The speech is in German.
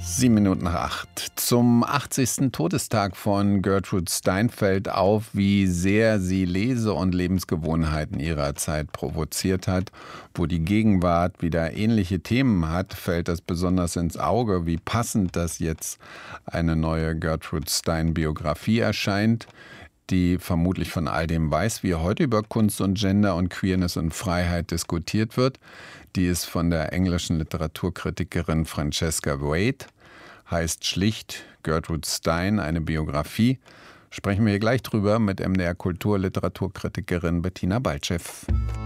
7 Minuten nach 8. Zum 80. Todestag von Gertrude Stein fällt auf, wie sehr sie Lese- und Lebensgewohnheiten ihrer Zeit provoziert hat. Wo die Gegenwart wieder ähnliche Themen hat, fällt das besonders ins Auge, wie passend, dass jetzt eine neue Gertrude Stein-Biografie erscheint, die vermutlich von all dem weiß, wie heute über Kunst und Gender und Queerness und Freiheit diskutiert wird. Die ist von der englischen Literaturkritikerin Francesca Wade, heißt schlicht Gertrude Stein, eine Biografie. Sprechen wir hier gleich drüber mit MDR Kultur-Literaturkritikerin Bettina Baltschew.